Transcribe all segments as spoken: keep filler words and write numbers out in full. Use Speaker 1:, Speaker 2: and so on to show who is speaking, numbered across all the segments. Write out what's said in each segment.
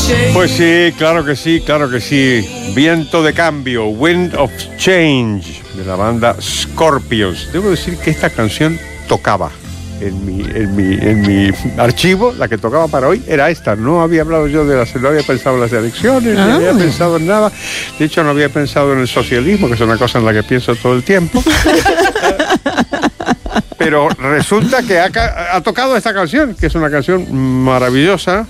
Speaker 1: Pues sí, claro que sí, claro que sí. Viento de cambio, Wind of Change, de la banda Scorpions. Debo decir que esta canción tocaba en mi, en mi, en mi archivo, la que tocaba para hoy era esta. No había hablado yo de las, no había pensado en las elecciones,
Speaker 2: Ah.
Speaker 1: no había pensado en nada. De hecho, no había pensado en el socialismo, que es una cosa en la que pienso todo el tiempo. Pero resulta que ha, ha tocado esta canción, que es una canción maravillosa,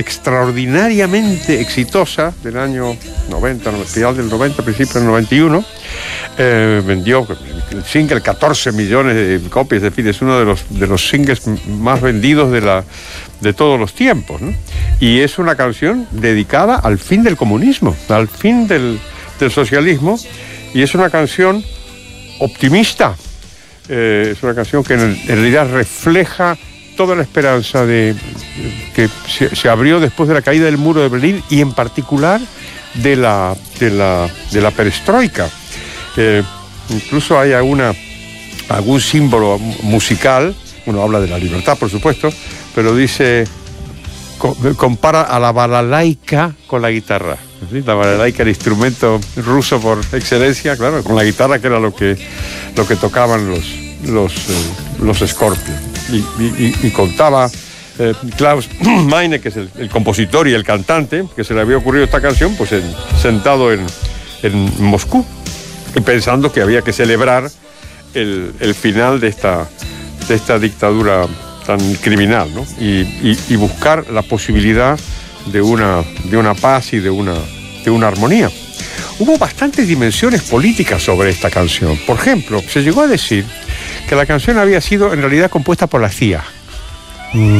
Speaker 1: extraordinariamente exitosa, del año noventa, final del noventa, principio del noventa y uno. Eh, vendió el single catorce millones de copias, es decir, es uno de los, de los singles más vendidos de, la, de todos los tiempos, ¿no? Y es una canción dedicada al fin del comunismo, al fin del, del socialismo, y es una canción optimista. Eh, es una canción que en, en realidad refleja toda la esperanza de, que se, se abrió después de la caída del muro de Berlín y en particular de la, de la, de la perestroika. Eh, incluso hay alguna, algún símbolo musical, uno habla de la libertad, por supuesto, pero dice, co, compara a la balalaika con la guitarra. ¿Sí? La balalaika, el instrumento ruso por excelencia, claro, con la guitarra, que era lo que, lo que tocaban los, los, eh, los Scorpions. Y, y, y contaba eh, Klaus Meine, que es el, el compositor y el cantante, que se le había ocurrido esta canción, pues en, sentado en, en Moscú, y pensando que había que celebrar el, el final de esta, de esta dictadura tan criminal, ¿no? Y, y, y buscar la posibilidad de una, de una paz y de una, de una armonía. Hubo bastantes dimensiones políticas sobre esta canción. Por ejemplo, se llegó a decir que la canción había sido en realidad compuesta por la C I A. Mm.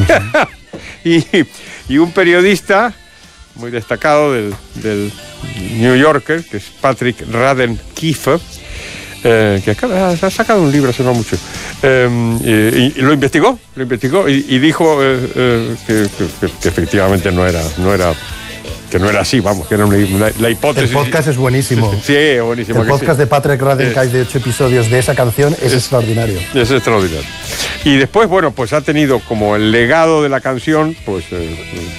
Speaker 1: y, y un periodista muy destacado del, del New Yorker, que es Patrick Radden Keefe, eh, que acaba, ha sacado un libro hace no mucho, eh, y, y lo investigó, lo investigó y, y dijo eh, eh, que, que, que efectivamente no era, no era que no era así, vamos, que era una, una, la hipótesis.
Speaker 3: El podcast es buenísimo.
Speaker 1: Sí, es buenísimo.
Speaker 3: El podcast
Speaker 1: sí.
Speaker 3: de Patrick Radden, que hay de ocho episodios de esa canción, es, es extraordinario.
Speaker 1: Es extraordinario. Y después, bueno, pues ha tenido como el legado de la canción, pues eh,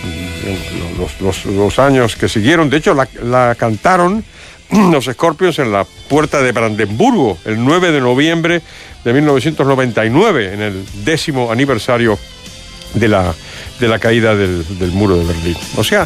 Speaker 1: los, los, los años que siguieron. De hecho, la, la cantaron los Scorpions en la Puerta de Brandenburgo, el nueve de noviembre de mil novecientos noventa y nueve, en el décimo aniversario de la, de la caída del, del muro de Berlín. O sea,